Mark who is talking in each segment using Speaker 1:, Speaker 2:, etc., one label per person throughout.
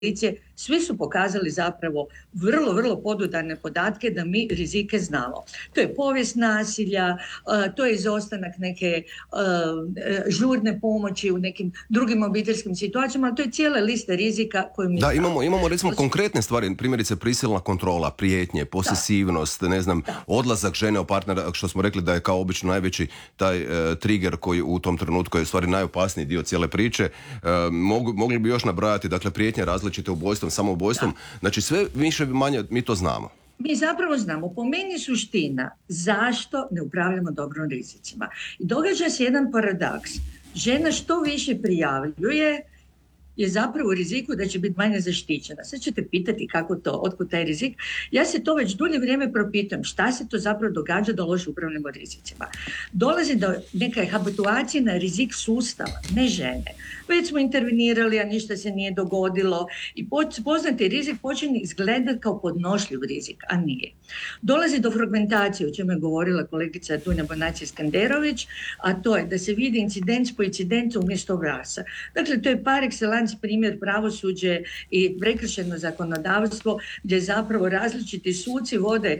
Speaker 1: svi su pokazali zapravo vrlo, vrlo podudarne podatke da mi rizike znamo. To je povijest nasilja, to je izostanak neke žurne pomoći u nekim drugim obiteljskim situacijama, ali to je cijela lista rizika koju mi znamo.
Speaker 2: Imamo recimo konkretne stvari, primjerice prisilna kontrola, prijetnje, posesivnost, odlazak žene od partnera, što smo rekli da je kao obično najveći taj trigger koji u tom trenutku je u stvari najopasniji dio cijele priče. Mogli bi još nabrajati, dakle, prijetnje različite ubojstvom, samoubojstvom, znači sve više manje mi to znamo.
Speaker 1: Mi zapravo znamo, po meni suština, zašto ne upravljamo dobro rizicima. I događa se jedan paradoks. Žena što više prijavljuje, je zapravo u riziku da će biti manje zaštićena. Sad ćete pitati kako to, otkud taj rizik. Ja se to već dulje vrijeme propitam šta se to zapravo događa da loše upravljamo rizicima. Dolazi do neke habituacije na rizik sustava, ne žene. Već smo intervenirali, a ništa se nije dogodilo i poznati rizik počinje izgledati kao podnošljiv rizik, a nije. Dolazi do fragmentacije, o čemu je govorila kolegica Dunja Bonaci-Skanderović, a to je da se vidi incident po incidentu umjesto vrasa. Dakle, to je par excellence primjer pravosuđe i prekršajno zakonodavstvo gdje zapravo različiti suci vode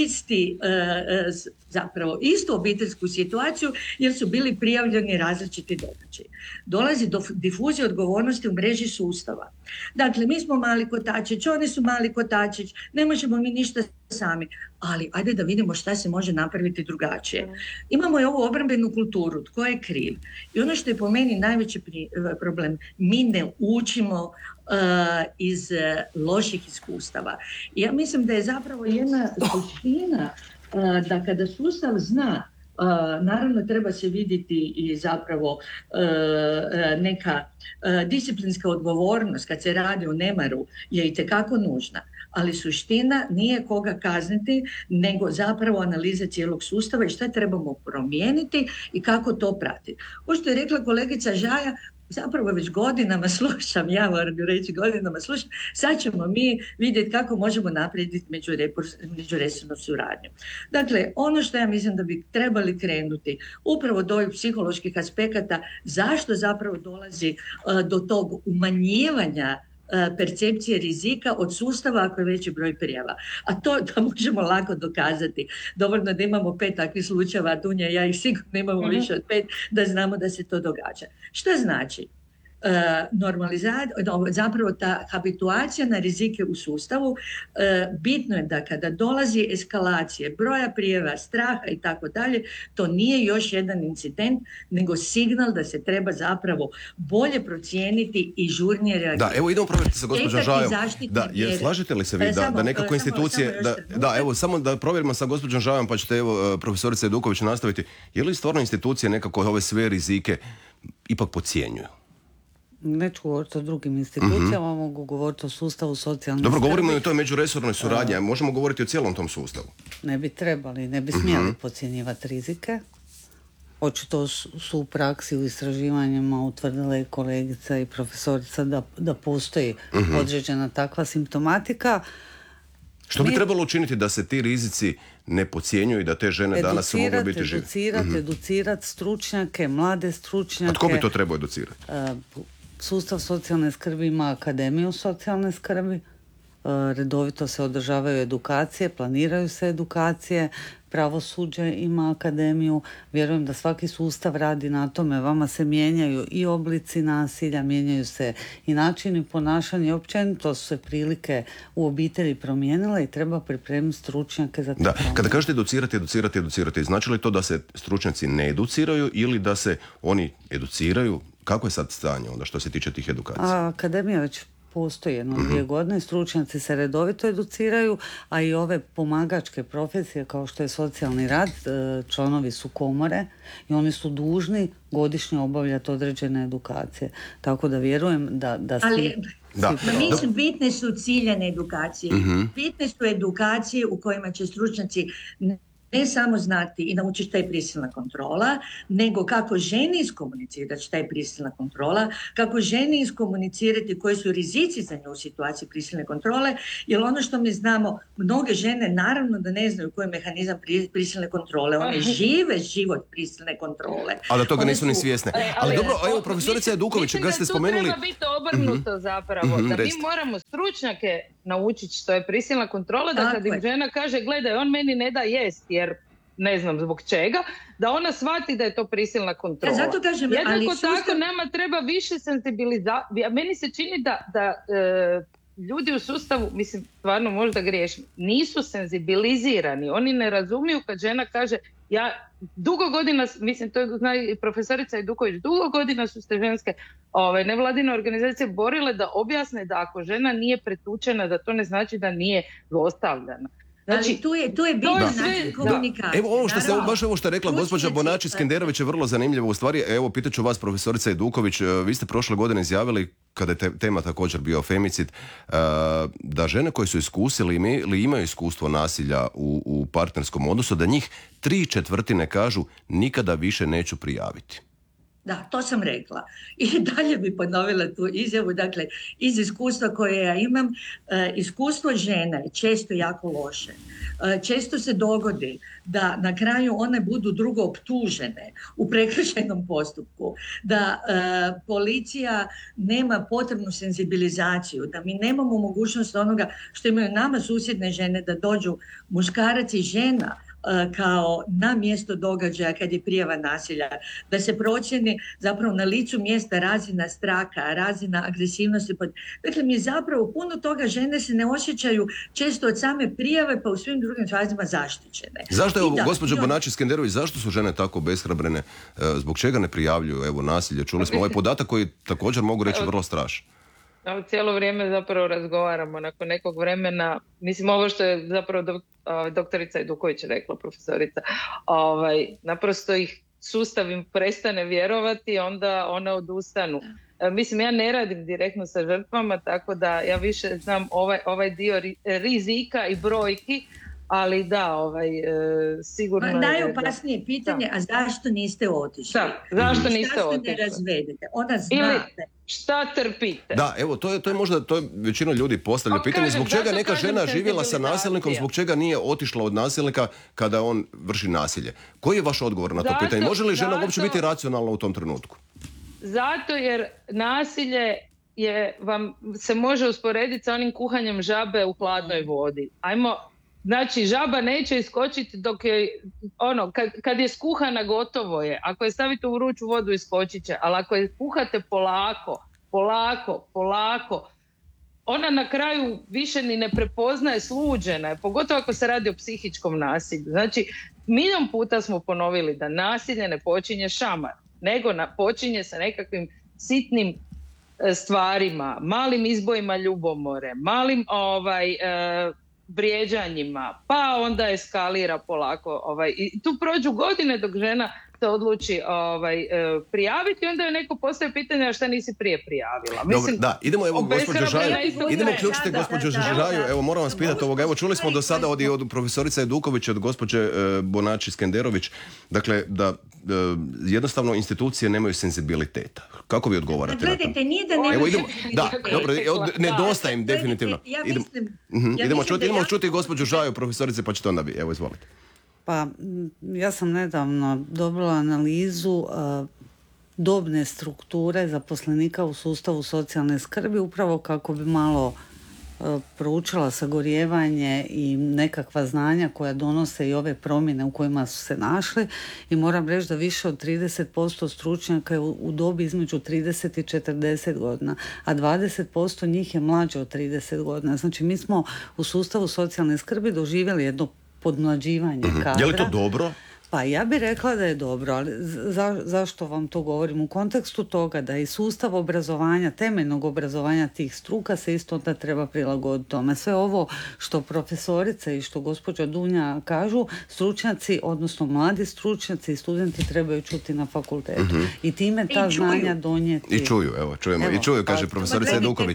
Speaker 1: istu obiteljsku situaciju jer su bili prijavljeni različiti događaji. Dolazi do difuzije odgovornosti u mreži sustava. Dakle, mi smo mali kotačić, oni su mali kotačić, ne možemo mi ništa sami, ali ajde da vidimo šta se može napraviti drugačije. Imamo i ovu obrambenu kulturu, tko je kriv. I ono što je po meni najveći problem, mi ne učimo iz loših iskustava. I ja mislim da je zapravo jedna suština da kada sustav zna, naravno treba se vidjeti i zapravo neka disciplinska odgovornost kad se radi o nemaru je itekako nužna, ali suština nije koga kazniti, nego zapravo analiza cijelog sustava i šta trebamo promijeniti i kako to pratiti. Ovo što je rekla kolegica Žaja, zapravo već godinama slušam, ja moram reći godinama slušam, sad ćemo mi vidjeti kako možemo napraviti međuresornu suradnju. Dakle, ono što ja mislim da bi trebali krenuti upravo do ovih psiholoških aspekata, zašto zapravo dolazi do tog umanjivanja percepcije rizika od sustava ako je veći broj prijava. A to da možemo lako dokazati. Dovoljno da imamo 5 takvih slučajeva, Dunja i ja ih sigurno imamo više od 5, da znamo da se to događa. Šta znači? Zapravo ta habituacija na rizike u sustavu, bitno je da kada dolazi eskalacije broja prijava, straha i tako dalje, to nije još jedan incident, nego signal da se treba zapravo bolje procijeniti i žurnije reagirati.
Speaker 2: Da, evo idemo provjeriti sa gospođom Žajom. Slažete li se vi da nekako institucije... Samo da provjerimo sa gospođom Žajom, pa ćete profesorica Eduković nastaviti. Je li stvarno institucije nekako ove sve rizike ipak podcjenjuju?
Speaker 3: Neću govoriti o drugim institucijama, mogu govoriti o sustavu socijalne skrbi.
Speaker 2: Dobro, govorimo i o toj međuresornoj suradnji, možemo govoriti o cijelom tom sustavu.
Speaker 3: Ne bi trebali, ne bi smjeli podcjenjivati rizike. Očito su u praksi u istraživanjima utvrdile kolegica i profesorica da postoji određena takva simptomatika.
Speaker 2: Što bi trebalo učiniti da se ti rizici ne podcjenjuju i da te žene danas mogu biti žive?
Speaker 3: Educirati stručnjake, mlade stručnjake.
Speaker 2: A tko bi to trebao educirati?
Speaker 3: Sustav socijalne skrbi ima akademiju socijalne skrbi, redovito se održavaju edukacije, planiraju se edukacije, pravosuđe ima akademiju, vjerujem da svaki sustav radi na tome, vama se mijenjaju i oblici nasilja, mijenjaju se i načini ponašanja i općenito su se prilike u obitelji promijenile i treba pripremiti stručnjake za to.
Speaker 2: Da, kada kažete educirati, znači li to da se stručnjaci ne educiraju ili da se oni educiraju? Kako je sad stanje onda što se tiče tih edukacija?
Speaker 3: Akademija već postoji 2 godine, stručnjaci se redovito educiraju, a i ove pomagačke profesije kao što je socijalni rad, članovi su komore i oni su dužni godišnje obavljati određene edukacije. Tako da vjerujem da svi...
Speaker 1: Mislim, bitne su ciljane edukacije. Bitne su edukacije u kojima će stručnjaci ne samo znati i naučiti šta je prisilna kontrola, nego kako ženi iskomunicirati šta je prisilna kontrola, kako ženi iskomunicirati koji su rizici za nju u situaciji prisilne kontrole, jer ono što mi znamo, mnoge žene naravno da ne znaju koji je mehanizam prisilne kontrole, one žive život prisilne kontrole.
Speaker 2: Ali da toga nisu ni svjesne. Ali dobro, evo profesorica Ajduković, kad ste spomenuli...
Speaker 4: Mislim da tu treba biti obrnuto zapravo, da mi moramo stručnjake naučiti što je prisilna kontrola, da kad im žena kaže gledaj, on meni ne da jest jer ne znam zbog čega, da ona shvati da je to prisilna kontrola.
Speaker 1: Zato kažem,
Speaker 4: jednako tako nama treba više senzibilizacije. Meni se čini da ljudi u sustavu, mislim stvarno možda griješim, nisu senzibilizirani, oni ne razumiju kad žena kaže ja dugo godina, mislim to zna i profesorica Ajduković, dugo godina su se ženske nevladine organizacije borile da objasne da ako žena nije pretučena da to ne znači da nije zlostavljana.
Speaker 1: Znači, tu je bitno način komunikacije.
Speaker 2: Evo ovo što ste, baš ovo što je rekla gospođa Bonači Skenderović je vrlo zanimljivo. U stvari, evo, pitaću vas, profesorica Ajduković, vi ste prošle godine izjavili, kada je tema također bio femicid, da žene koje su iskusili ili imaju iskustvo nasilja u partnerskom odnosu, da njih 3/4 kažu nikada više neću prijaviti.
Speaker 1: Da, to sam rekla. I dalje bi ponovila tu izjavu. Dakle, iz iskustva koje ja imam, iskustvo žena je često jako loše. Često se dogodi da na kraju one budu drugo optužene u prekršajnom postupku, da policija nema potrebnu senzibilizaciju, da mi nemamo mogućnost onoga što imaju nama susjedne žene, da dođu muškarac i žena kao na mjesto događaja kad je prijava nasilja, da se procjeni zapravo na licu mjesta razina straha, razina agresivnosti. Dakle, mi zapravo puno toga žene se ne osjećaju često od same prijave pa u svim drugim fazima zaštićene.
Speaker 2: Zašto je, gospođo Bonači Skenderović, zašto su žene tako obeshrabrene? Zbog čega ne prijavljuju nasilje? Čuli smo ovaj podatak koji također mogu reći vrlo strašan.
Speaker 4: Cijelo vrijeme zapravo razgovaramo nakon nekog vremena, mislim ovo što je zapravo doktorica Ajduković rekla, profesorica, naprosto ih sustav im prestane vjerovati, onda one odustanu. Mislim, ja ne radim direktno sa žrtvama, tako da ja više znam ovaj dio rizika i brojki, ali da, sigurno...
Speaker 1: Najopasnije pitanje, a zašto niste otišli?
Speaker 4: Da, zašto niste otišli?
Speaker 1: Zašto ne razvedete? Ona zna.
Speaker 4: Ili šta trpite?
Speaker 2: Da, evo, to je možda, većina ljudi postavlja pitanje, zbog čega neka žena živjela sa nasilnikom, zbog čega nije otišla od nasilnika kada on vrši nasilje. Koji je vaš odgovor na to pitanje? Može li žena uopće biti racionalna u tom trenutku?
Speaker 4: Zato jer nasilje vam se može usporediti sa onim kuhanjem žabe u hladnoj vodi. Znači, žaba neće iskočiti dok je, kad je skuhana gotovo je. Ako je stavite u vruću vodu iskočit će, ali ako je kuhate polako, ona na kraju više ni ne prepoznaje, sluđena je, pogotovo ako se radi o psihičkom nasilju. Znači, milion puta smo ponovili da nasilje ne počinje šamar, nego počinje sa nekakvim sitnim stvarima, malim izbojima ljubomore, malim vrijeđanjima, pa onda eskalira polako. I tu prođu godine dok žena se odluči prijaviti i onda je neko postavi pitanje a šta nisi prije prijavila.
Speaker 2: Mislim, da, idemo gospođo Žaju, idemo uključiti gospođo Žaju, evo moram vas pitati ovoga, evo čuli smo do sada od profesorice Ajduković, od gospođe Bonači Skenderović, dakle da jednostavno institucije nemaju senzibiliteta. Kako vi odgovarate na to?
Speaker 1: Gledajte, nije da nemaju
Speaker 2: senzibiliteta. Da, dobro, nedostaje im definitivno. Idemo čuti gospođu Žaju, profesorice, pa ćete onda vi, evo izvolite.
Speaker 3: Pa, ja sam nedavno dobila analizu dobne strukture zaposlenika u sustavu socijalne skrbi, upravo kako bi malo proučila sagorijevanje i nekakva znanja koja donose i ove promjene u kojima su se našli i moram reći da više od 30% stručnjaka je u dobi između 30 i 40 godina, a 20% njih je mlađe od 30 godina. Znači mi smo u sustavu socijalne skrbi doživjeli jedno podmlađivanje kadra.
Speaker 2: Je li to dobro?
Speaker 3: Pa ja bih rekla da je dobro, ali zašto vam to govorim? U kontekstu toga da i sustav obrazovanja, temeljnog obrazovanja tih struka se isto onda treba prilagoditi tome. Sve ovo što profesorice i što gospođa Dunja kažu, stručnjaci, odnosno mladi stručnjaci i studenti trebaju čuti na fakultetu. I time ta znanja donijeti.
Speaker 2: I čuju, evo, čujemo. I čuju, kaže profesorica Ajduković.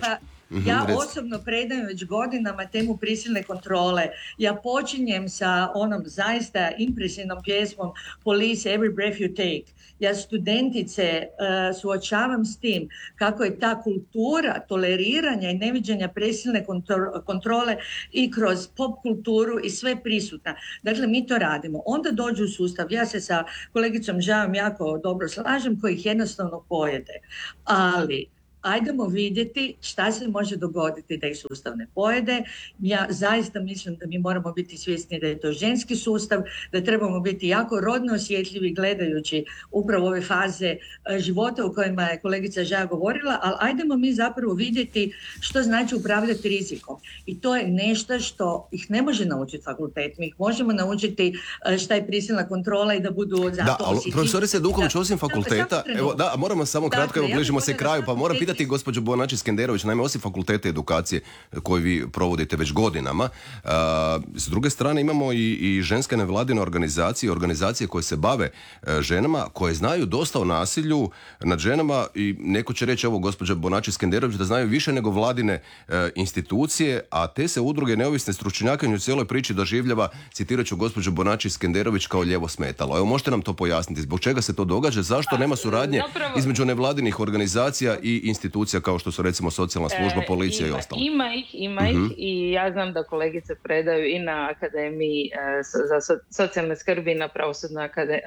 Speaker 1: Ja osobno predajem već godinama temu prisilne kontrole. Ja počinjem sa onom zaista impresivnom pjesmom Police Every Breath You Take. Ja studentice suočavam s tim kako je ta kultura toleriranja i neviđenja prisilne kontrole i kroz pop kulturu i sve prisutna. Dakle, mi to radimo. Onda dođu u sustav. Ja se sa kolegicom Žavom jako dobro slažem, koji ih jednostavno pojede. Ali ajdemo vidjeti šta se može dogoditi da ih sustav ne pojede. Ja zaista mislim da mi moramo biti svjesni da je to ženski sustav, da trebamo biti jako rodno osjetljivi gledajući upravo ove faze života u kojima je kolegica Žaja govorila, ali ajdemo mi zapravo vidjeti što znači upravljati rizikom. I to je nešto što ih ne može naučiti fakultet. Mi ih možemo naučiti šta je prisilna kontrola i da budu zato
Speaker 2: Da, ali profesorice Duković, osim fakulteta, evo, da, moramo samo kratko, evo, bližimo se kraju, pa moram pitati gospođu Bonači-Skenderović, naime, osim fakulteta edukacije koju vi provodite već godinama, s druge strane imamo i ženske nevladine organizacije koje se bave ženama, koje znaju dosta o nasilju nad ženama i neko će reći, evo, gospođa Bonači-Skenderović, da znaju više nego vladine institucije, a te se udruge neovisne stručnjakinje u cijeloj priči doživljava, citirat ću gospođu Bonači-Skenderović, kao lijevo smetalo. Evo, možete nam to pojasniti, zbog čega se to događa, zašto nema suradnje između nevladinih organizacija i institucija kao što su recimo socijalna služba, policija i ostalo?
Speaker 4: Ima ih i ja znam da kolegice predaju i na Akademiji za socijalne skrbi na Pravosudnoj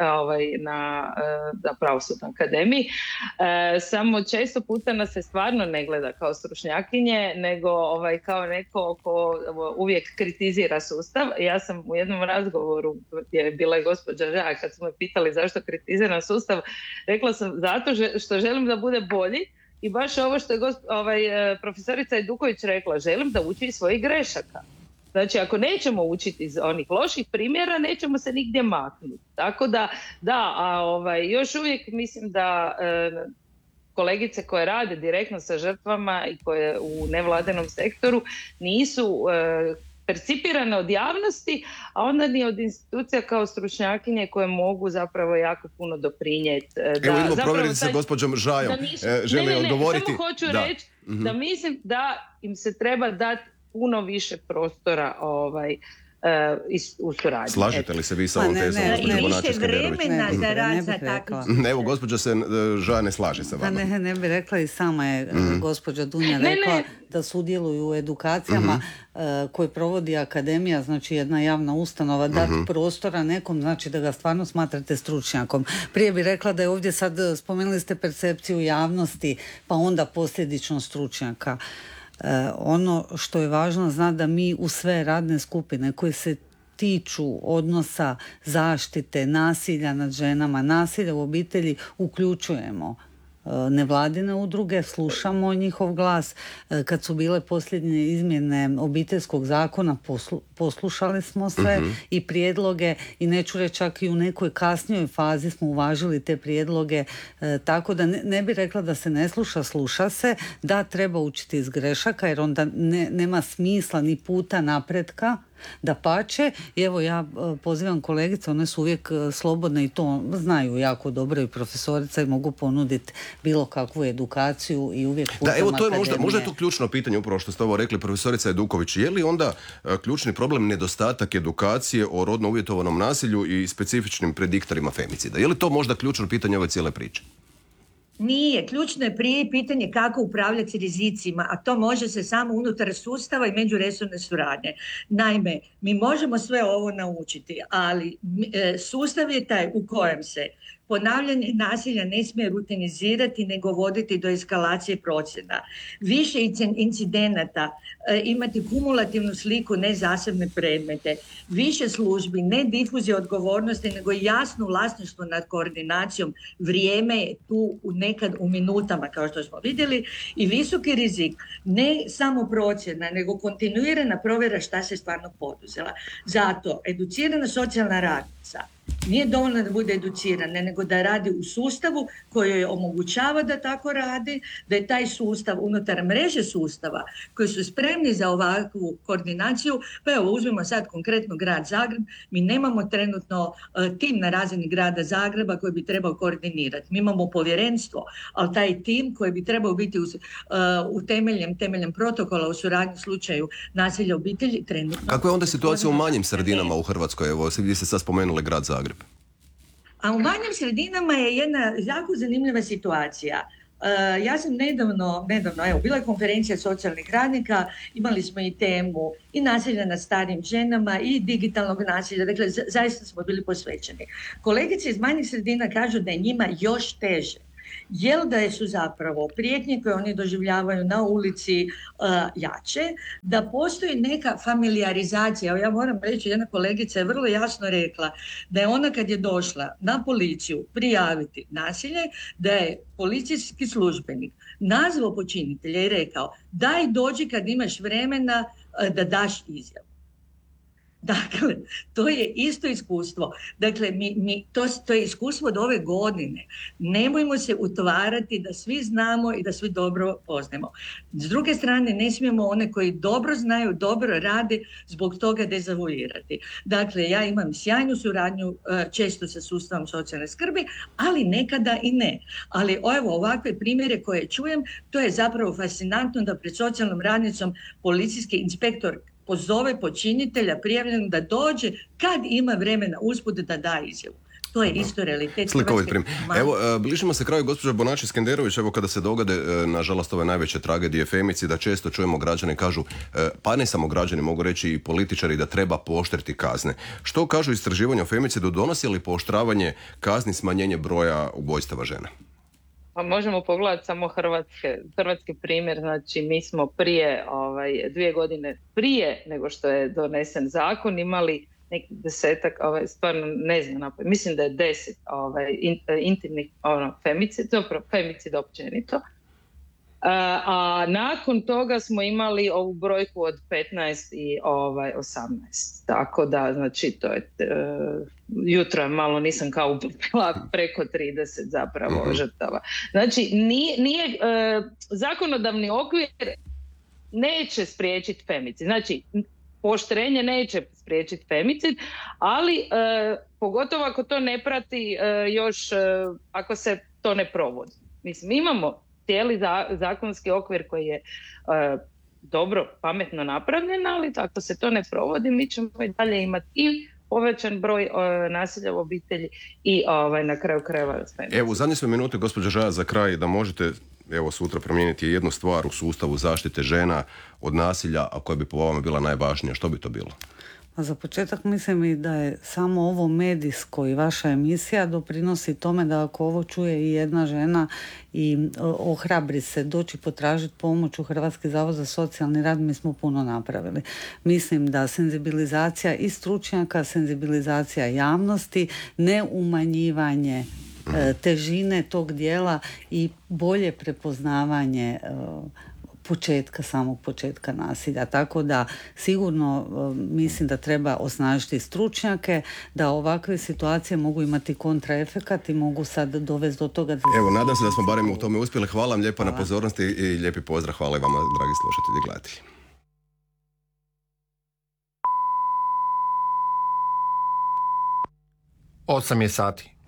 Speaker 4: akademiji. Samo često puta nas se stvarno ne gleda kao stručnjakinje, nego kao neko ko uvijek kritizira sustav. Ja sam u jednom razgovoru gdje je bila i gospođa Žaja, kad smo me pitali zašto kritiziram sustav, rekla sam zato što želim da bude bolji. I baš ovo što je profesorica Eduković rekla, želim da uči iz svojih grešaka. Znači, ako nećemo učiti iz onih loših primjera, nećemo se nigdje maknuti. Tako još uvijek mislim da kolegice koje rade direktno sa žrtvama i koje u nevladinom sektoru nisu percipirane od javnosti, a onda ni od institucija kao stručnjakinje koje mogu zapravo jako puno doprinijeti.
Speaker 2: Evo idemo provjeriti sa gospođom Žajom. Želi odgovoriti.
Speaker 4: Samo hoću reći da mislim da im se treba dati puno više prostora u suradnji.
Speaker 2: Slažete li se vi sa ovom tezom, gospođo Bonači-Skenderović? Evo, gospođa se Žaja ne slaže sa vama.
Speaker 3: Ne bi rekla, i sama je gospođa Dunja rekla da sudjeluju u edukacijama koje provodi akademija, znači jedna javna ustanova, dati prostora nekom, znači da ga stvarno smatrate stručnjakom. Prije bi rekla da je ovdje sad, spomenuli ste percepciju javnosti, pa onda posljedično stručnjaka. Ono što je važno znati da mi u sve radne skupine koje se tiču odnosa zaštite, nasilja nad ženama, nasilja u obitelji uključujemo nevladine udruge, slušamo njihov glas. Kad su bile posljednje izmjene obiteljskog zakona, poslušali smo sve i prijedloge, i neću reći čak i u nekoj kasnijoj fazi smo uvažili te prijedloge, tako da ne bi rekla da se ne sluša, sluša se, da treba učiti iz grešaka jer onda nema smisla ni puta napretka. Dapače, i evo ja pozivam kolegice, one su uvijek slobodne i to znaju jako dobro i profesorica i mogu ponuditi bilo kakvu edukaciju i uvijek putem akademije.
Speaker 2: Da, evo to je možda je to ključno pitanje upravo što ste ovo rekli, profesorica Eduković. Je li onda ključni problem nedostatak edukacije o rodno uvjetovanom nasilju i specifičnim prediktorima femicida? Je li to možda ključno pitanje ove cijele priče?
Speaker 1: Nije. Ključno je prije pitanje kako upravljati rizicima, a to može se samo unutar sustava i međuresorne suradnje. Naime, mi možemo sve ovo naučiti, ali sustav je taj u kojem se ponavljanje nasilja ne smije rutinizirati nego voditi do eskalacije procjena. Više incidenata, imati kumulativnu sliku, ne zasebne predmete. Više službi, ne difuzija odgovornosti, nego jasno vlasništvo nad koordinacijom. Vrijeme je tu nekad u minutama, kao što smo vidjeli, i visoki rizik, ne samo procjena, nego kontinuirana provjera šta se stvarno poduzela. Zato educirana socijalna radnica, Nije dovoljno da bude educirana, nego da radi u sustavu koji joj omogućava da tako radi, da je taj sustav unutar mreže sustava koji su spremni za ovakvu koordinaciju. Pa evo, uzmemo sad konkretno grad Zagreb, mi nemamo trenutno tim na razini grada Zagreba koji bi trebao koordinirati. Mi imamo povjerenstvo, ali taj tim koji bi trebao biti temeljem protokola u suradnji u slučaju nasilja u obitelji trenutno.
Speaker 2: Kakva je onda situacija u manjim sredinama u Hrvatskoj? Evo, gdje ste sad spomenuli grad Zagreb.
Speaker 1: A u manjim sredinama je jedna jako zanimljiva situacija. Ja sam nedavno, evo, bila je konferencija socijalnih radnika, imali smo i temu i nasilja nad starijim ženama i digitalnog nasilja, dakle zaista smo bili posvećeni. Kolegice iz manjih sredina kažu da je njima još teže. Jel da su zapravo prijetnje koje oni doživljavaju na ulici jače, da postoji neka familijarizacija. Ja moram reći, jedna kolegica je vrlo jasno rekla da je ona kad je došla na policiju prijaviti nasilje, da je policijski službenik nazvao počinitelja i rekao daj dođi kad imaš vremena da daš izjavu. Dakle, to je isto iskustvo. Dakle, to je iskustvo od ove godine. Nemojmo se utvarati da svi znamo i da svi dobro poznajemo. S druge strane, ne smijemo one koji dobro znaju, dobro rade, zbog toga dezavuirati. Dakle, ja imam sjajnu suradnju često sa sustavom socijalne skrbi, ali nekada i ne. Ali evo, ovakve primjere koje čujem, to je zapravo fascinantno da pred socijalnom radnicom policijski inspektor pozove počinitelja prijavljeno da dođe kad ima vremena usput da da izjavu. To je isto realitet.
Speaker 2: Slikovit primjer. Evo, bližimo se kraju, gospođa Bonači Skenderović, evo kada se dogode, nažalost, ove najveće tragedije femicida, često čujemo građane kažu, pa ne samo građani, mogu reći i političari, da treba pooštriti kazne. Što kažu istraživanja o femicidu, donosi li pooštravanje kazni smanjenje broja ubojstava žena?
Speaker 4: Pa možemo pogledati samo hrvatski primjer, znači mi smo prije 2 godine prije nego što je donesen zakon imali nekih 10-ak, stvarno ne znam, mislim da je 10 intimnih femicid općenito. A nakon toga smo imali ovu brojku od 15 i 18. Tako da, znači, to je jutro malo nisam kao upila preko 30 zapravo žrtava. Znači, nije zakonodavni okvir neće spriječiti femicid. Znači, pooštrenje neće spriječiti femicid, ali pogotovo ako to ne prati još, ako se to ne provodi. Mislim, mi imamo cijeli zakonski okvir koji je dobro, pametno napravljen, ali ako se to ne provodi, mi ćemo i dalje imati i povećan broj nasilja u obitelji i na kraju krajeva.
Speaker 2: Evo, u zadnje sve minute, gospođa Žaja, za kraj, da možete sutra promijeniti jednu stvar u sustavu zaštite žena od nasilja, a koja bi po vama bila najvažnija, što bi to bilo?
Speaker 3: A za početak mislim i da je samo ovo medijsko i vaša emisija doprinosi tome da ako ovo čuje i jedna žena i ohrabri se doći potražiti pomoć u Hrvatski zavod za socijalni rad, mi smo puno napravili. Mislim da senzibilizacija i stručnjaka, senzibilizacija javnosti, ne umanjivanje težine tog dijela i bolje prepoznavanje samog početka nasilja. Tako da sigurno mislim da treba osnažiti stručnjake, da ovakve situacije mogu imati kontraefekat i mogu sad dovesti do toga da...
Speaker 2: Evo, nadam se da smo barem u tome uspjeli. Hvala vam lijepa na pozornosti i lijepi pozdrav. Hvala i vama, dragi slušatelji i gledatelji.
Speaker 5: 8 je sati.